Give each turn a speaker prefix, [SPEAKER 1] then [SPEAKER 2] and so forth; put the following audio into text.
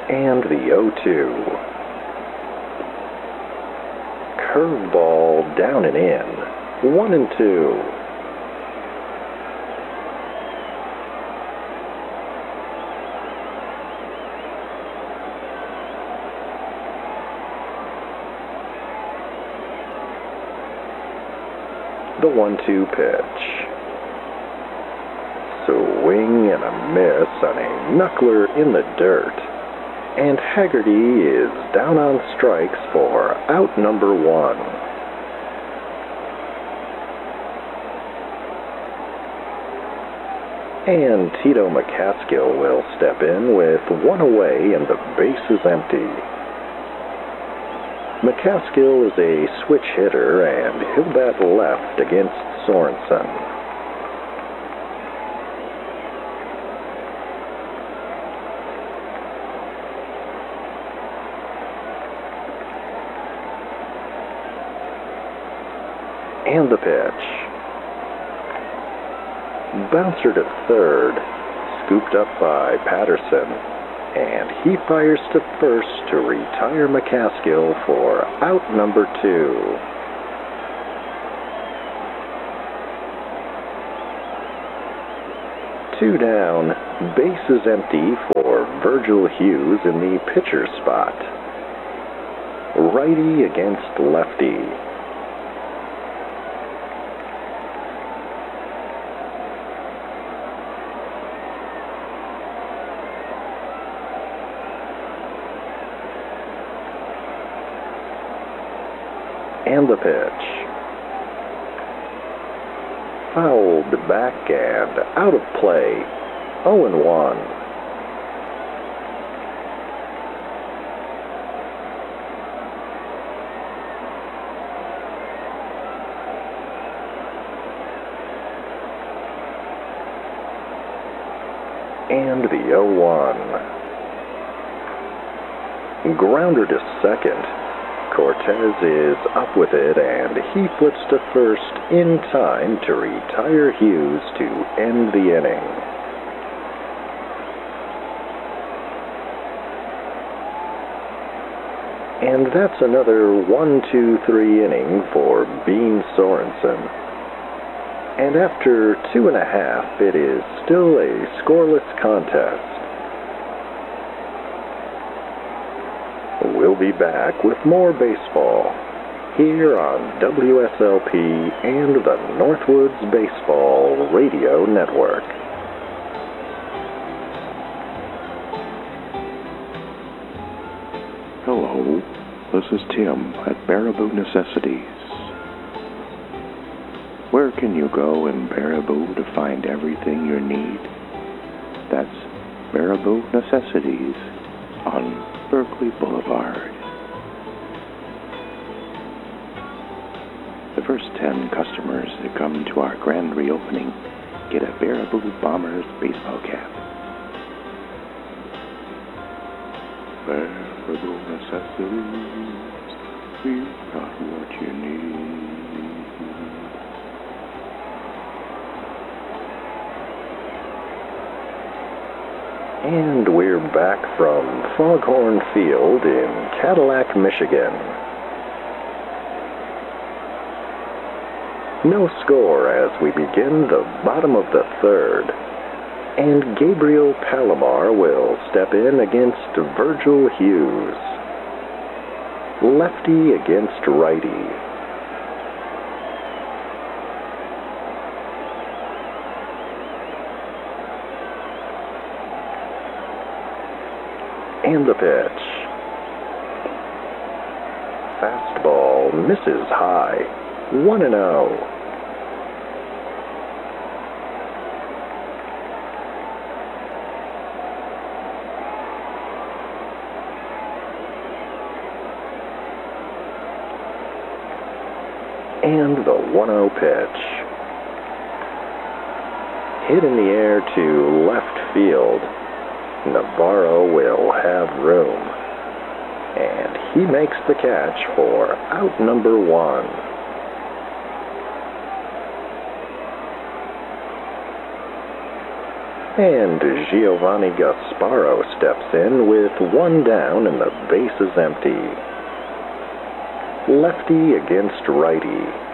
[SPEAKER 1] And the 0-2. Curveball down and in. 1-2. The 1-2 pitch. Swing and a miss on a knuckler in the dirt. And Haggerty is down on strikes for out number 1. And Tito McCaskill will step in with 1 away and the base is empty. McCaskill is a switch hitter, and he'll bat left against Sorensen. And the pitch. Bouncer to third, scooped up by Patterson. And he fires to first to retire McCaskill for out number 2. Two down, base is empty for Virgil Hughes in the pitcher spot. Righty against lefty. And the pitch. Fouled back and out of play. 0-1. And the 0-1. Grounder to second. Cortez is up with it, and he flips to first in time to retire Hughes to end the inning. And that's another 1-2-3 inning for Bean Sorensen. And after 2.5, it is still a scoreless contest. We'll be back with more baseball here on WSLP and the Northwoods Baseball Radio Network.
[SPEAKER 2] Hello, this is Tim at Baraboo Necessities. Where can you go in Baraboo to find everything you need? That's Baraboo Necessities on Berkeley Boulevard. The first 10 customers that come to our grand reopening get a Baraboo Bombers baseball cap. Baraboo Necessities, we've got what you need.
[SPEAKER 1] And we're back from Foghorn Field in Cadillac, Michigan. No score as we begin the bottom of the third. And Gabriel Palomar will step in against Virgil Hughes. Lefty against righty. And the pitch. Fastball misses high. 1-0. And the 1-0 pitch. Hit in the air to left field. Navarro will have room, and he makes the catch for out number 1. And Giovanni Gasparo steps in with one down and the base is empty. Lefty against righty.